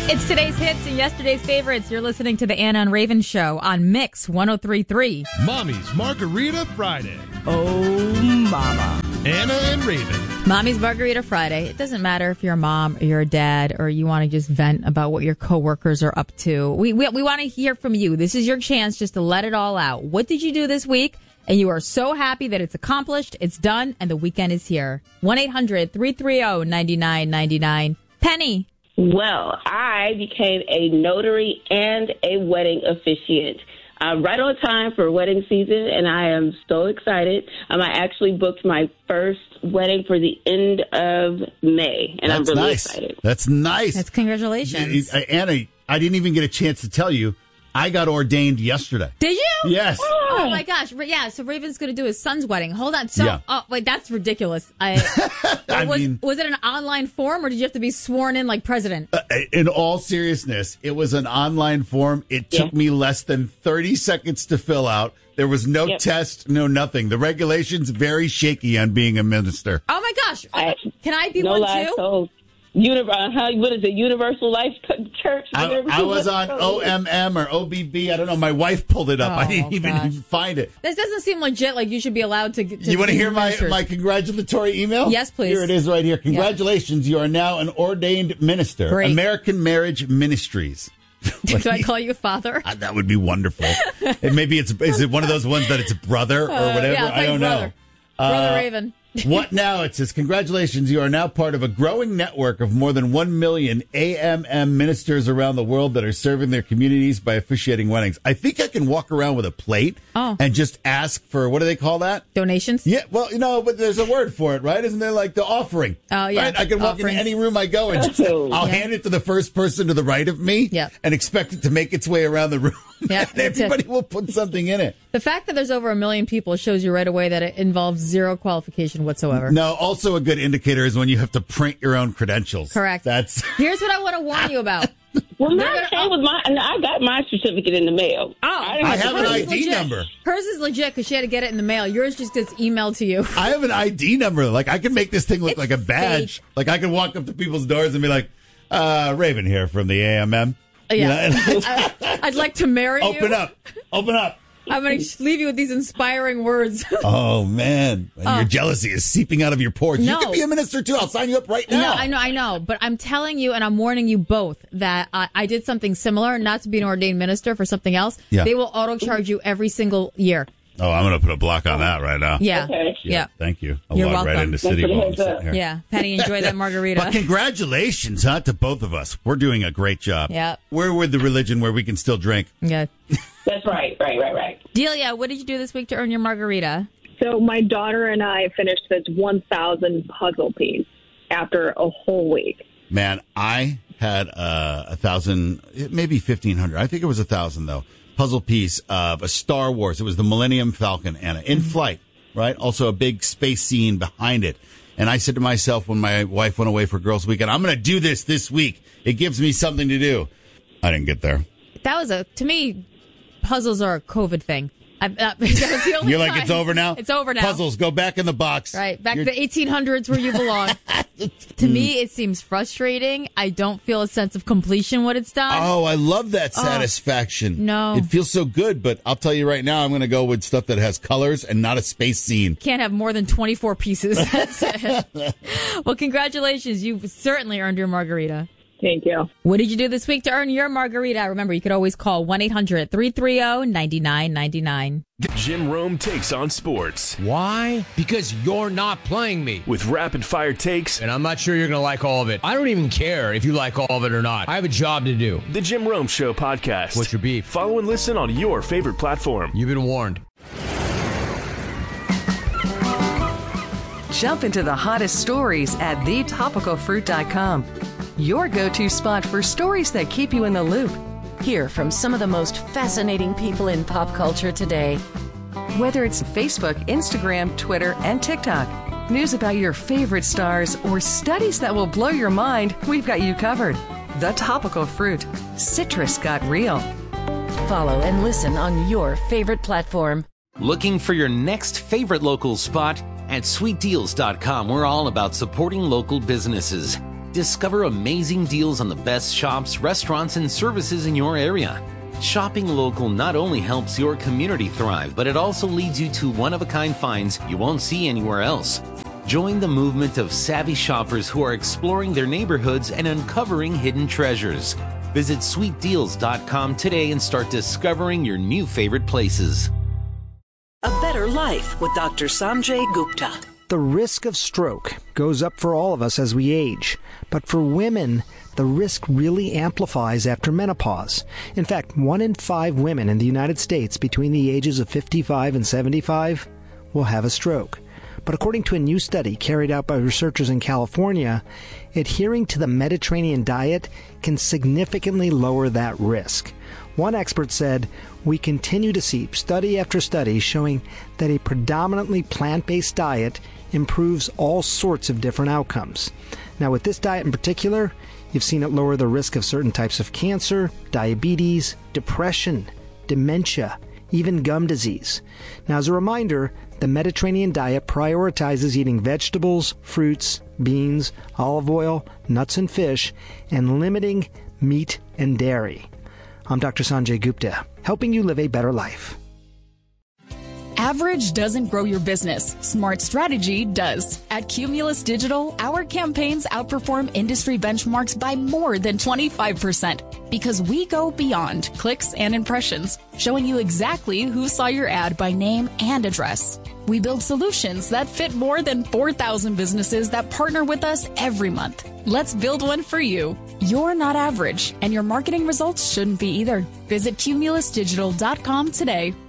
It's today's hits and yesterday's favorites. You're listening to the Anna and Raven Show on Mix 103.3. Mommy's Margarita Friday. Oh, mama. Anna and Raven. Mommy's Margarita Friday. It doesn't matter if you're a mom or you're a dad or you want to just vent about what your coworkers are up to. We want to hear from you. This is your chance just to let it all out. What did you do this week? And you are so happy that it's accomplished, it's done, and the weekend is here. 1-800-330-9999. Penny. Well, I became a notary and a wedding officiant right on time for wedding season, and I am so excited. I actually booked my first wedding for the end of May, and I'm really excited. That's nice. That's congratulations. Anna, I didn't even get a chance to tell you, I got ordained yesterday. Did you? Yes. Oh my gosh. Yeah, so Raven's going to do his son's wedding. Hold on. So, Yeah. Oh, wait, that's ridiculous. Was it an online form or did you have to be sworn in like president? In all seriousness, it was an online form. It took me less than 30 seconds to fill out. There was no test, no nothing. The regulations very shaky on being a minister. Oh my gosh. Can I be no one lies too? told. What is it? Universal Life Church? I was on OMM or OBB. I don't know. My wife pulled it up. I didn't even find it. This doesn't seem legit. Like you should be allowed to you want to hear my congratulatory email? Yes, please. Here it is right here. Congratulations. You are now an ordained minister. Great. American Marriage Ministries. Should I call you father? That would be wonderful. And maybe is it one of those ones that it's brother or whatever? Yeah, I don't know. Brother Raven. What now? It says, congratulations, you are now part of a growing network of more than 1 million AMM ministers around the world that are serving their communities by officiating weddings. I think I can walk around with a plate and just ask for, what do they call that? Donations? Yeah, well, but there's a word for it, right? Isn't there like the offering? Oh, yeah. Right? I can walk into any room I go and just, I'll hand it to the first person to the right of me and expect it to make its way around the room. Yeah, and everybody will put something in it. The fact that there's over 1 million people shows you right away that it involves zero qualification whatsoever. No, also a good indicator is when you have to print your own credentials. Correct. Here's what I want to warn you about. Well, I got my certificate in the mail. I have an ID number. Hers is legit because she had to get it in the mail. Yours just gets emailed to you. I have an ID number. Like, I can make this thing look like a badge. Fake. Like, I can walk up to people's doors and be like, Raven here from the AMM. Yeah. I'd like to marry you. Open up. I'm going to leave you with these inspiring words. Oh, man. Your jealousy is seeping out of your pores. No. You can be a minister, too. I'll sign you up right now. No, I know. But I'm telling you, and I'm warning you both, that I did something similar, not to be an ordained minister, for something else. Yeah. They will auto-charge you every single year. Oh, I'm going to put a block on that right now. Yeah. Okay. Yeah. Thank you. I'll You're log welcome. right into City Hall. Yeah. Penny, enjoy that margarita. But congratulations, to both of us. We're doing a great job. Yeah. We're with the religion where we can still drink. Yeah. That's right. Delia, what did you do this week to earn your margarita? So my daughter and I finished this 1,000 puzzle piece after a whole week. Man, I had 1,000, maybe 1,500. I think it was 1,000, though. Puzzle piece of a Star Wars. It was the Millennium Falcon, Anna, in flight, right? Also a big space scene behind it. And I said to myself when my wife went away for Girls Weekend, I'm going to do this week. It gives me something to do. I didn't get there. That was to me, puzzles are a COVID thing. That was the only You're like, time. it's over now? It's over now. Puzzles, go back in the box. Right, back to the 1800s where you belong. To me, it seems frustrating. I don't feel a sense of completion when it's done. Oh, I love that satisfaction. No. It feels so good, but I'll tell you right now, I'm going to go with stuff that has colors and not a space scene. Can't have more than 24 pieces. That's it. Well, congratulations. You've certainly earned your margarita. Thank you. What did you do this week to earn your margarita? Remember, you could always call 1-800-330-9999. Jim Rome takes on sports. Why? Because you're not playing me. With rapid-fire takes. And I'm not sure you're going to like all of it. I don't even care if you like all of it or not. I have a job to do. The Jim Rome Show podcast. What's your beef? Follow and listen on your favorite platform. You've been warned. Jump into the hottest stories at thetopicalfruit.com. Your go-to spot for stories that keep you in the loop. Hear from some of the most fascinating people in pop culture today. Whether it's Facebook, Instagram, Twitter, and TikTok, news about your favorite stars, or studies that will blow your mind, we've got you covered. The Topical Fruit. Citrus got real. Follow and listen on your favorite platform. Looking for your next favorite local spot? At sweetdeals.com, we're all about supporting local businesses. discover amazing deals on the best shops, restaurants, and services in your area. Shopping local not only helps your community thrive, but it also leads you to one-of-a-kind finds you won't see anywhere else. Join the movement of savvy shoppers who are exploring their neighborhoods and uncovering hidden treasures. Visit sweetdeals.com today and start discovering your new favorite places. A better life with Dr. Sanjay Gupta. The risk of stroke goes up for all of us as we age, but for women, the risk really amplifies after menopause. In fact, 1 in 5 women in the United States between the ages of 55 and 75 will have a stroke. But according to a new study carried out by researchers in California, adhering to the Mediterranean diet can significantly lower that risk. One expert said, "We continue to see study after study showing that a predominantly plant-based diet improves all sorts of different outcomes." Now, with this diet in particular, you've seen it lower the risk of certain types of cancer, diabetes, depression, dementia, even gum disease. Now, as a reminder, the Mediterranean diet prioritizes eating vegetables, fruits, beans, olive oil, nuts and fish, and limiting meat and dairy. I'm Dr. Sanjay Gupta, helping you live a better life. Average doesn't grow your business. Smart strategy does. At Cumulus Digital, our campaigns outperform industry benchmarks by more than 25% because we go beyond clicks and impressions, showing you exactly who saw your ad by name and address. We build solutions that fit more than 4,000 businesses that partner with us every month. Let's build one for you. You're not average, and your marketing results shouldn't be either. Visit cumulusdigital.com today.